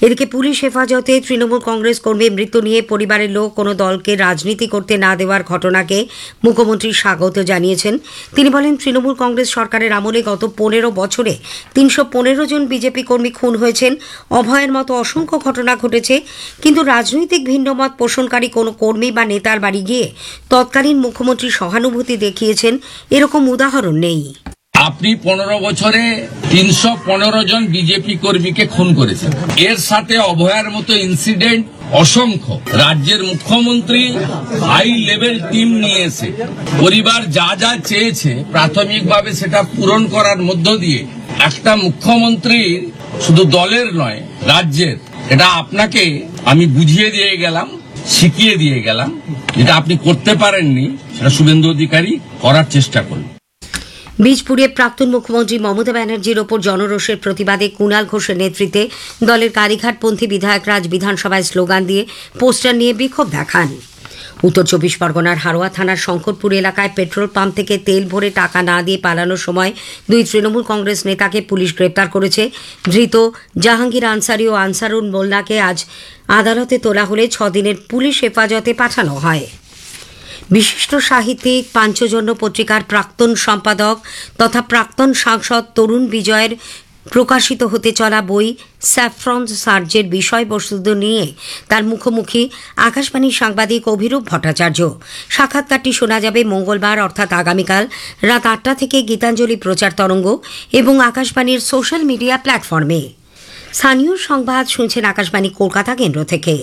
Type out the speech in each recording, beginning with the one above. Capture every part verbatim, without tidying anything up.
এদিকে পুলিশ হেফাজতে তৃণমূল কংগ্রেস কর্মীর মৃত্যু নিয়ে পরিবারের লোক কোনো দলকে রাজনীতি করতে না দেওয়ার ঘটনাকে মুখ্যমন্ত্রী স্বাগত জানিয়েছেন। তিনি বলেন, তৃণমূল কংগ্রেস সরকারের আমলে গত পনেরো বছরে তিনশো পনেরো জন বিজেপি কর্মী খুন হয়েছেন। অভয়ের মতো অসংখ্য ঘটনা ঘটেছে, কিন্তু রাজনৈতিক ভিন্নমত পোষণকারী কোনো কর্মী বা নেতার বাড়ি গিয়ে তৎকালীন মুখ্যমন্ত্রী সহানুভূতি দেখিয়েছেন এরকম উদাহরণ নেই। আপনি পনেরো বছরে তিনশো পনেরো জন বিজেপি কর্মীকে খুন করেছেন। এর সাথে অভয়ার মতো ইনসিডেন্ট অসংখ্য। রাজ্যের মুখ্যমন্ত্রী হাই লেভেল টিম নিয়ে এসে পরিবার যা যা চেয়েছে প্রাথমিকভাবে সেটা পূরণ করার মধ্য দিয়ে একটা মুখ্যমন্ত্রীর শুধু দলের নয় রাজ্যের, এটা আপনাকে আমি বুঝিয়ে দিয়ে গেলাম, শিখিয়ে দিয়ে গেলাম। যেটা আপনি করতে পারেননি সেটা শুভেন্দু অধিকারী করার চেষ্টা করুন। বীজপুরে প্রাক্তন মুখ্যমন্ত্রী মমতা ব্যানার্জির ওপর জনরোষের প্রতিবাদে কুণাল ঘোষের নেতৃত্বে দলের কালীঘাটপন্থী বিধায়করা আজ বিধানসভায় স্লোগান দিয়ে পোস্টার নিয়ে বিক্ষোভ দেখান। উত্তর চব্বিশ পরগনার হারোয়া থানার শঙ্করপুর এলাকায় পেট্রোল পাম্প থেকে তেল ভরে টাকা না দিয়ে পালানোর সময় দুই তৃণমূল কংগ্রেস নেতাকে পুলিশ গ্রেপ্তার করেছে। ধৃত জাহাঙ্গীর আনসারি ও আনসারুল মোল্লাকে আজ আদালতে তোলা হলে ছদিনের পুলিশ হেফাজতে পাঠানো হয়। বিশিষ্ট সাহিত্যিক পাঞ্চজন্য পত্রিকার প্রাক্তন সম্পাদক তথা প্রাক্তন সাংসদ তরুণ বিজয়ের প্রকাশিত হতে চলা বই স্যাফরন সার্জের বিষয়বস্তু নিয়ে তার মুখোমুখি আকাশবাণীর সাংবাদিক অভিরূপ ভট্টাচার্য। সাক্ষাৎকারটি শোনা যাবে মঙ্গলবার অর্থাৎ আগামীকাল রাত আটটা থেকে গীতাঞ্জলি প্রচার তরঙ্গ এবং আকাশবাণীর সোশ্যাল মিডিয়া প্ল্যাটফর্মে। স্থানীয় সংবাদ শুনছেন আকাশবাণী কলকাতা কেন্দ্র থেকে।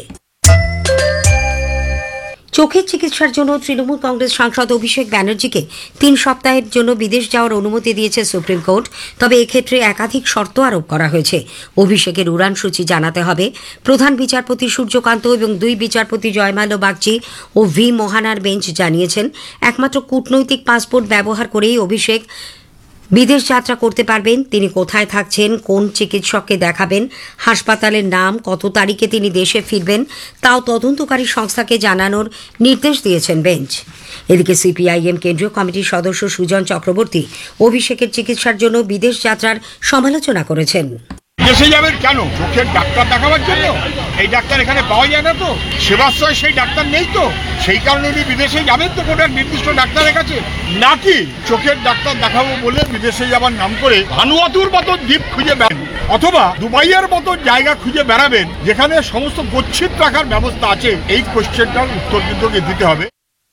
চোখের চিকিৎসার জন্য তৃণমূল কংগ্রেস সাংসদ অভিষেক ব্যানার্জিকে তিন সপ্তাহের জন্য বিদেশ যাওয়ার অনুমতি দিয়েছে সুপ্রিম কোর্ট। তবে এক্ষেত্রে একাধিক শর্ত আরোপ করা হয়েছে। অভিষেকের উড়ান সূচি জানাতে হবে। প্রধান বিচারপতি সূর্যকান্ত এবং দুই বিচারপতি জয়মাল্য বাগচি ও ভি মোহানার বেঞ্চ জানিয়েছেন, একমাত্র কূটনৈতিক পাসপোর্ট ব্যবহার করেই অভিষেক বিদেশ যাত্রা করতে পারবেন। তিনি কোথায় থাকছেন, কোন চিকিৎসককে দেখাবেন, হাসপাতালের নাম, কত তারিখে তিনি দেশে ফিরবেন তাও তদন্তকারী সংস্থাকে জানানোর নির্দেশ দিয়েছেন বেঞ্চ। এদিকে সিপিআইএম কেন্দ্রীয় কমিটির সদস্য সুজন চক্রবর্তী অভিষেকের চিকিৎসার জন্য বিদেশ যাত্রার সমালোচনা করেছেন। দেশে যাবেন কেন? চোখের ডাক্তার দেখাবার জন্য? এই ডাক্তার এখানে পাওয়া যায় না তো, সেবাশ্রয় সেই ডাক্তার নেই তো, সেই কারণে উনি বিদেশে যাবেন তো কোনো নির্দিষ্ট ডাক্তারের কাছে, নাকি চোখের ডাক্তার দেখাবো বলে বিদেশে যাবার নাম করে ভানুয়াতুর মতো দ্বীপ খুঁজে বেড়াবেন অথবা দুবাইয়ের মতো জায়গা খুঁজে বেড়াবেন যেখানে সমস্ত গচ্ছিত রাখার ব্যবস্থা আছে? এই কোশ্চেনটার উত্তর কিন্তু দিতে হবে।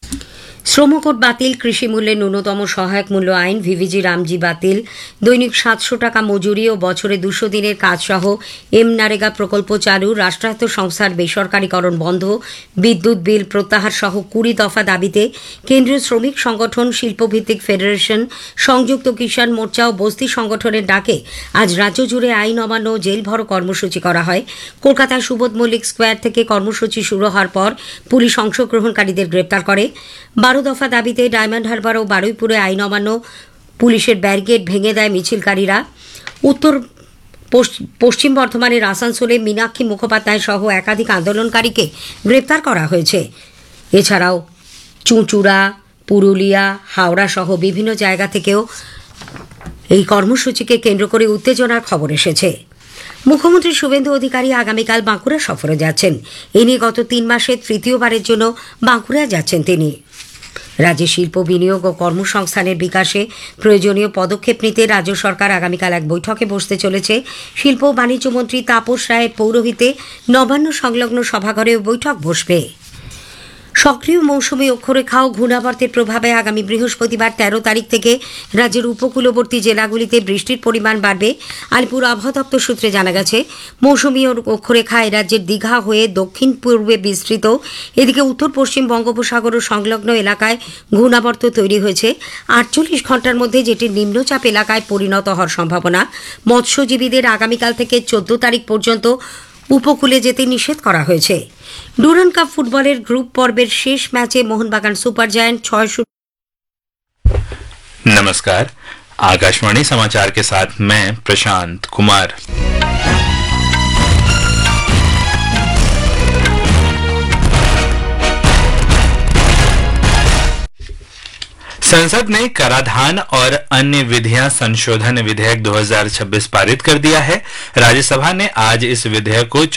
শ্রমকোট বাতিল, কৃষি মূল্যের ন্যূনতম সহায়ক মূল্য আইন, ভিভিজি রামজি বাতিল, দৈনিক সাতশো টাকা মজুরি ও বছরে দুশো দিনের কাজ সহ এম নারেগা প্রকল্প চালু, রাষ্ট্রায়ত্ত সংস্থার বেসরকারীকরণ বন্ধ, বিদ্যুৎ বিল প্রত্যাহার সহ কুড়ি দফা দাবিতে কেন্দ্রীয় শ্রমিক সংগঠন, শিল্পভিত্তিক ফেডারেশন, সংযুক্ত কিষাণ মোর্চা ও বস্তি সংগঠনের ডাকে আজ রাজ্য জুড়ে আইন অমান্য ও জেল ভরো কর্মসূচি করা হয়। কলকাতায় সুবোধ মল্লিক স্কোয়ার থেকে কর্মসূচি শুরু হওয়ার পর পুলিশ অংশগ্রহণকারীদের গ্রেপ্তার করে। বারো দফা দাবিতে ডায়মন্ড হারবার ও বারুইপুরে আইন অমান্য, পুলিশের ব্যারিকেড ভেঙে দেয় মিছিলকারীরা। উত্তর পশ্চিম বর্ধমানের আসানসোলে মীনাক্ষী মুখোপাধ্যায় সহ একাধিক আন্দোলনকারীকে গ্রেপ্তার করা হয়েছে। এছাড়াও চুঁচুড়া, পুরুলিয়া, হাওড়া সহ বিভিন্ন জায়গা থেকেও এই কর্মসূচিকে কেন্দ্র করে উত্তেজনার খবর এসেছে। মুখ্যমন্ত্রী শুভেন্দু অধিকারী আগামীকাল বাঁকুড়া সফরে যাচ্ছেন। এ নিয়ে গত তিন মাসে তৃতীয়বারের জন্য বাঁকুড়া যাচ্ছেন তিনি। রাজ্যে শিল্প বিনিয়োগ ও কর্মসংস্থানের বিকাশে প্রয়োজনীয় পদক্ষেপ নিতে রাজ্য সরকার আগামীকাল এক বৈঠকে বসতে চলেছে। শিল্প ও বাণিজ্য মন্ত্রী তাপস রায়ের পৌরোহিত্যে নবান্ন সংলগ্ন সভাঘরে বৈঠক বসবে। সক্রিয় মৌসুমী অক্ষরেখা ও ঘূর্ণাবর্তের প্রভাবে আগামী বৃহস্পতিবার তেরো তারিখ থেকে রাজ্যের উপকূলবর্তী জেলাগুলিতে বৃষ্টির পরিমাণ বাড়বে। আলিপুর আবহাওয়া দপ্তর সূত্রে জানা গেছে, মৌসুমী অক্ষরেখা এ রাজ্যের দীঘা হয়ে দক্ষিণ পূর্বে বিস্তৃত। এদিকে উত্তর পশ্চিম বঙ্গোপসাগর ও সংলগ্ন এলাকায় ঘূর্ণাবর্ত তৈরি হয়েছে। আটচল্লিশ ঘন্টার মধ্যে যেটি নিম্নচাপ এলাকায় পরিণত হওয়ার সম্ভাবনা। মৎস্যজীবীদের আগামীকাল থেকে চোদ্দ তারিখ পর্যন্ত উপকূলে যেতে নিষেধ করা হয়েছে। ডুরান্ড কাপ ফুটবলের গ্রুপ পর্বের শেষ ম্যাচে মোহনবাগান সুপার জায়াंट छह शून्य। नमस्कार, आकाशवाणी समाचार के साथ मैं प्रशांत कुमार। संसद ने कराधान और अन्य विधियां संशोधन विधेयक दो हज़ार छब्बीस पारित कर दिया है। राज्यसभा ने आज इस विधेयक को